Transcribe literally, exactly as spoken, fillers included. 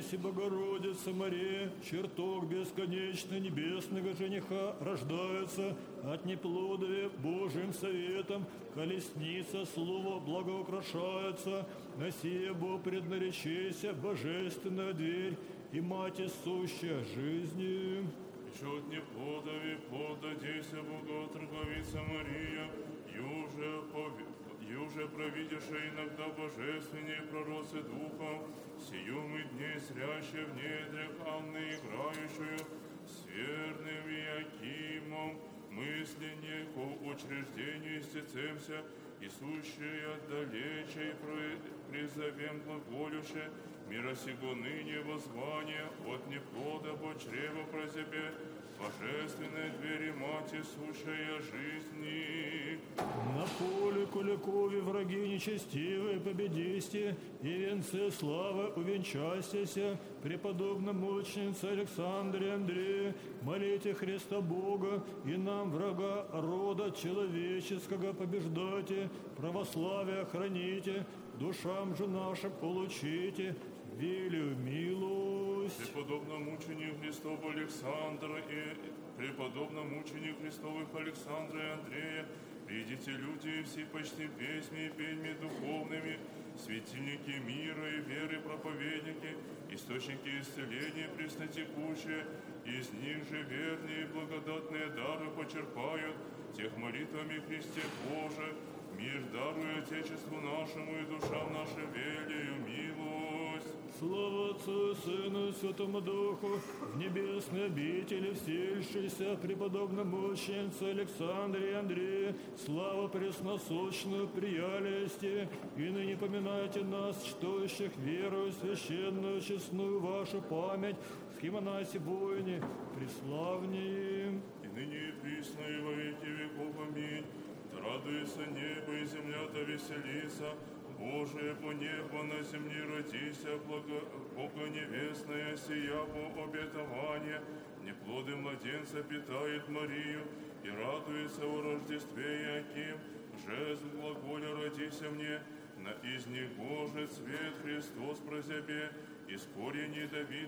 Еси Богородица Мария, чертог бесконечно небесного жениха, рождается от неплодове Божьим советом, колесница слова благоукрашается, на сие Бог преднаречися, божественная дверь и мать сущая жизни. Еще от неплодови плододейся Богоотроговица Мария, юже, юже провидиша иногда божественнее пророцы духом, сию мы дней зряще в недрах Анны играющую, с верным Иакимом, мысли неко учреждению истецемся, и сущее отдалече и призовем глаголюше, мира сего ныне воззвание от неплода по чрева про себе, божественной двери мати сущая жизни. На поле куликови враги нечестивые победисти, и венце славы увенчастися, преподобно мученице Александре Андрея, молите Христа Бога, и нам врага рода человеческого побеждайте, православие храните, душам же нашим получите, велю милость. Преподобно мученик Христов Александра и преподобно мученик Христовых Александра и Андрея, придите люди все почти песьми и пеньми духовными, светильники мира и веры проповедники, источники исцеления преснотекущие, из них же верные и благодатные дары почерпают, тех молитвами Христе Боже, мир даруй Отечеству нашему и душам нашим велею милость. Слава Отцу и Сыну и Святому Духу, в небесной обители всельшийся преподобно мученице Александре и Андрея, слава пресносущную приялести, и ныне поминайте нас, чтущих верою священную, честную вашу память, в химонасе бойне, преславнее. И ныне и присно и во веки веков, аминь. Да радуется небо и земля-то веселится, Божие по небу на земле родися, благо, Бога невестная, сия по обетование, неплоды младенца питает Марию, и радуется о Рождестве Иаким, жезл глаголя родися мне, на из них Божий цвет Христос прозябе, из корени Давида.